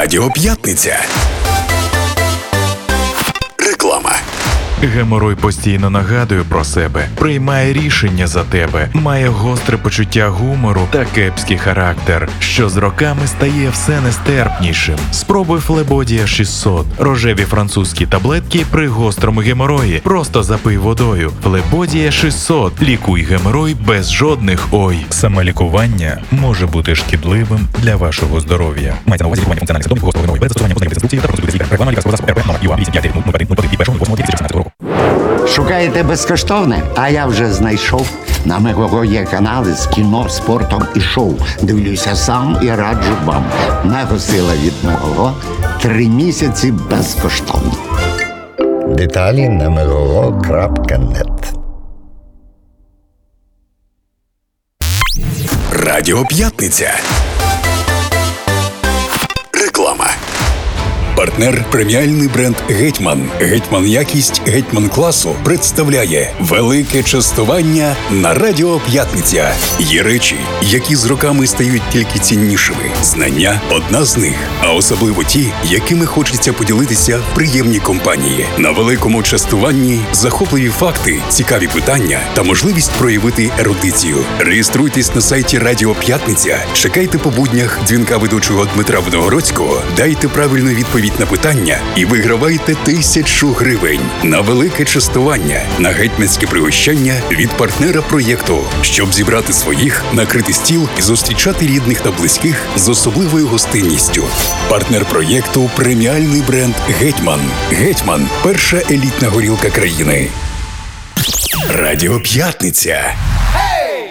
Радіо П'ятниця. Реклама. Геморой постійно нагадує про себе, приймає рішення за тебе, має гостре почуття гумору та кепський характер, що з роками стає все нестерпнішим. Спробуй Флебодія 600. Рожеві французькі таблетки при гострому геморої. Просто запий водою. Флебодія 600. Лікуй геморой без жодних «ой». Самолікування може бути шкідливим для вашого здоров'я. Мається на увазі лікування функціональних симптомів гострого геморою без застосування позначених інструкцій та процедури лікаря. Реклама лікарського засобу РП номер ЮА 85-01-01-2016 року. Шукаєте безкоштовне? А я вже знайшов. На Мегаго є канали з кіно, спортом і шоу. Дивлюся сам і раджу вам. Мегасила від Мегаго 3 місяці безкоштовно. Деталі на megago.net. Радіо П'ятниця. Реклама. Партнер преміальний бренд «Гетьман». «Гетьман якість», «Гетьман класу» представляє велике частування на Радіо П'ятниця. Є речі, які з роками стають тільки ціннішими. Знання – одна з них, а особливо ті, якими хочеться поділитися в приємній компанії. На великому частуванні захопливі факти, цікаві питання та можливість проявити ерудицію. Реєструйтесь на сайті Радіо П'ятниця, чекайте по буднях дзвінка ведучого Дмитра Виногородського, дайте правильну відповідь на питання і вигравайте 1000 гривень на велике частування, на гетьманське пригощання від партнера проєкту, щоб зібрати своїх, накрити стіл і зустрічати рідних та близьких з особливою гостинністю. Партнер проєкту – преміальний бренд «Гетьман». «Гетьман» – перша елітна горілка країни. Радіо П'ятниця.